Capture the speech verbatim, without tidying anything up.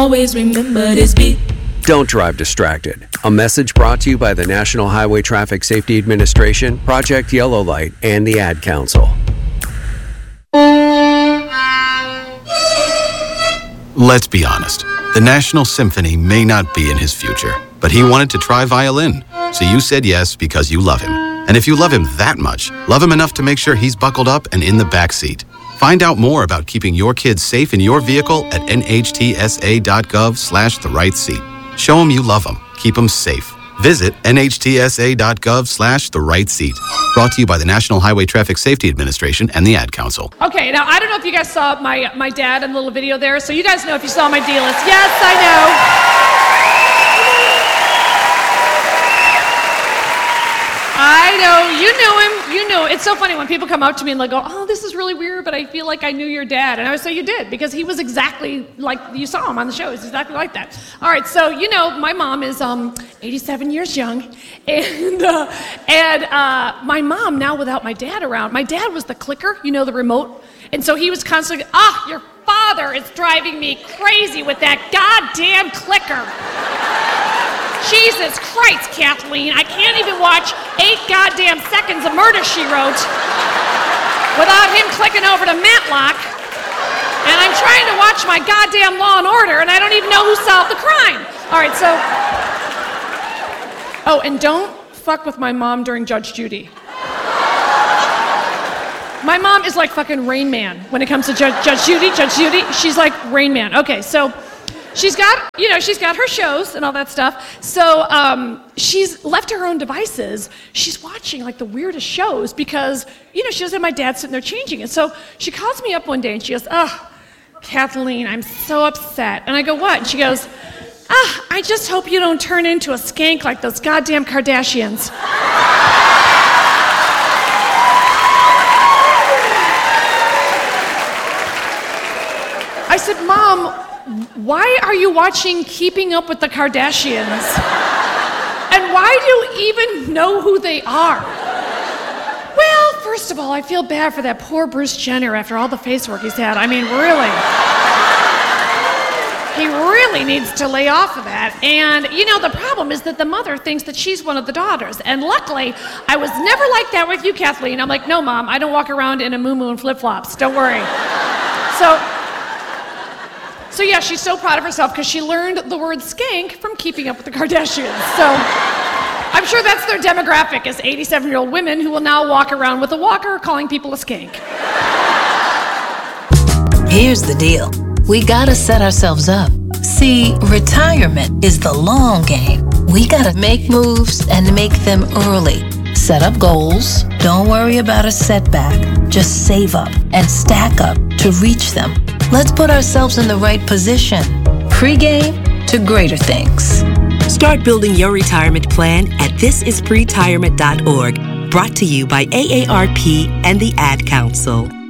Always remember this beat. Don't drive distracted. A message brought to you by the National Highway Traffic Safety Administration, Project Yellow Light, and the Ad Council. Let's be honest. The National Symphony may not be in his future, but he wanted to try violin. So you said yes because you love him. And if you love him that much, love him enough to make sure he's buckled up and in the back seat. Find out more about keeping your kids safe in your vehicle at nhtsa.gov slash the right seat. Show them you love them. Keep them safe. Visit nhtsa.gov slash the right seat. Brought to you by the National Highway Traffic Safety Administration and the Ad Council. Okay, now I don't know if you guys saw my my dad in the little video there, so you guys know if you saw my D-list. Yes, I know. I know, you knew him, you knew. It's so funny when people come up to me and they go, oh, this is really weird, but I feel like I knew your dad. And I would say you did, because he was exactly like, you saw him on the show, he's exactly like that. All right, so you know, my mom is um, eighty-seven years young, and uh, and uh, my mom, now without my dad around, my dad was the clicker, you know, the remote, and so he was constantly, ah, your father is driving me crazy with that goddamn clicker. Jesus Christ, Kathleen, I can't even watch eight goddamn seconds of Murder, She Wrote without him clicking over to Matlock. And I'm trying to watch my goddamn Law and Order, and I don't even know who solved the crime. All right, so... Oh, and don't fuck with my mom during Judge Judy. My mom is like fucking Rain Man when it comes to Judge, Judge Judy. Judge Judy, she's like Rain Man. Okay, so... She's got, you know, she's got her shows and all that stuff. So um, she's left to her own devices. She's watching like the weirdest shows because, you know, she doesn't have my dad sitting there changing it. So she calls me up one day and she goes, oh, Kathleen, I'm so upset. And I go, what? And she goes, ah, I just hope you don't turn into a skank like those goddamn Kardashians. I said, Mom, why are you watching Keeping Up with the Kardashians? And why do you even know who they are? Well, first of all, I feel bad for that poor Bruce Jenner after all the face work he's had. I mean, really. He really needs to lay off of that. And, you know, the problem is that the mother thinks that she's one of the daughters. And luckily, I was never like that with you, Kathleen. I'm like, no, Mom, I don't walk around in a muumuu and flip-flops. Don't worry. So... So yeah, she's so proud of herself because she learned the word skank from Keeping Up with the Kardashians. So I'm sure that's their demographic, is eighty-seven-year-old women who will now walk around with a walker calling people a skank. Here's the deal. We gotta set ourselves up. See, retirement is the long game. We gotta make moves and make them early. Set up goals. Don't worry about a setback. Just save up and stack up to reach them. Let's put ourselves in the right position. Pre-game to greater things. Start building your retirement plan at this is pre retirement dot org. Brought to you by A A R P and the Ad Council.